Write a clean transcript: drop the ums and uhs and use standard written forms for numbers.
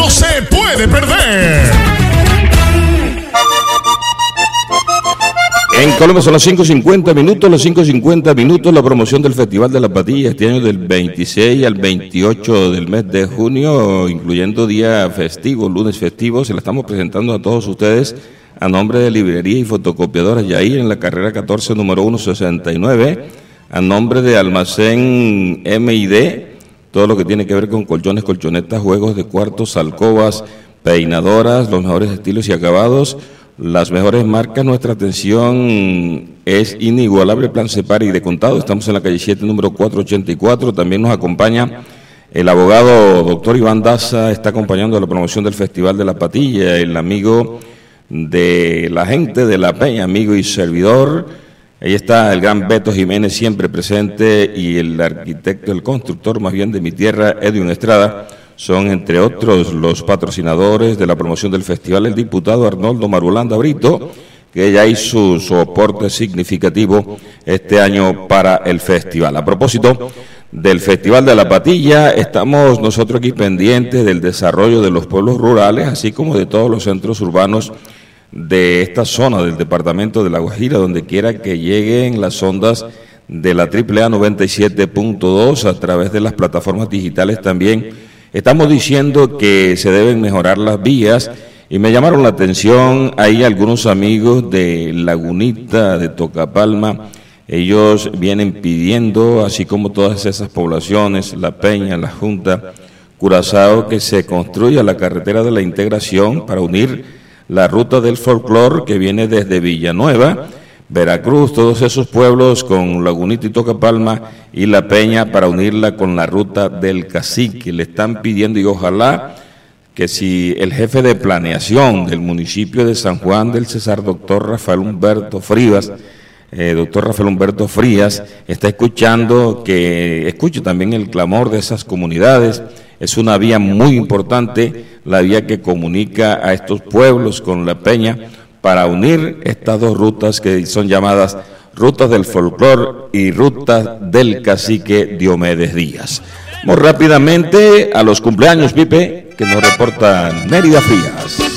no se puede perder. En Colombia son las 5:50 minutos, la promoción del Festival de la Patilla, este año del 26 al 28 del mes de junio, incluyendo día festivo, lunes festivo. Se la estamos presentando a todos ustedes a nombre de Librería y Fotocopiadoras Yair en la carrera 14, número 169, a nombre de Almacén M&D, todo lo que tiene que ver con colchones, colchonetas, juegos de cuartos, alcobas, peinadoras, los mejores estilos y acabados, las mejores marcas. Nuestra atención es inigualable. Plan Cepari de Contado. Estamos en la calle 7, número 484. También nos acompaña el abogado doctor Iván Daza. Está acompañando a la promoción del Festival de la Patilla. El amigo de la gente de La Peña, amigo y servidor. Ahí está el gran Beto Jiménez, siempre presente, y el arquitecto, el constructor más bien de mi tierra, Edwin Estrada. Son, entre otros, los patrocinadores de la promoción del festival, el diputado Arnoldo Marulanda Brito, que ya hizo su aporte significativo este año para el festival. A propósito del Festival de la Patilla, estamos nosotros aquí pendientes del desarrollo de los pueblos rurales, así como de todos los centros urbanos de esta zona del departamento de La Guajira, donde quiera que lleguen las ondas de la AAA 97.2 a través de las plataformas digitales también. Estamos diciendo que se deben mejorar las vías y me llamaron la atención ahí algunos amigos de Lagunita, de Tocapalma. Ellos vienen pidiendo, así como todas esas poblaciones, La Peña, La Junta, Curazao, que se construya la carretera de la integración para unir la ruta del folclor que viene desde Villanueva, Veracruz, todos esos pueblos con Lagunita y Tocapalma y La Peña para unirla con la ruta del Cacique. Le están pidiendo, y ojalá que si el jefe de planeación del municipio de San Juan del Cesar, doctor Rafael Humberto Frías, está escuchando, que escuche también el clamor de esas comunidades. Es una vía muy importante, la vía que comunica a estos pueblos con La Peña, para unir estas dos rutas que son llamadas Rutas del Folclor y Rutas del Cacique Diomedes Díaz. Vamos rápidamente a los cumpleaños, Pipe, que nos reporta Mérida Frías.